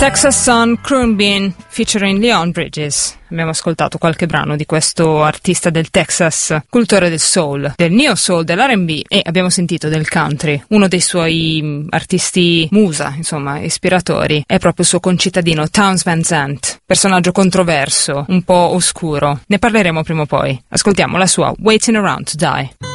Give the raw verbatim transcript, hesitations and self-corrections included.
Texas Sun, Croon Bean featuring Leon Bridges. Abbiamo ascoltato qualche brano di questo artista del Texas, cultore del soul, del neo soul, dell'R and B, e abbiamo sentito del country. Uno dei suoi artisti musa, insomma, ispiratori, è proprio il suo concittadino Townes Van Zandt, personaggio controverso, un po' oscuro. Ne parleremo prima o poi. Ascoltiamo la sua Waiting Around to Die.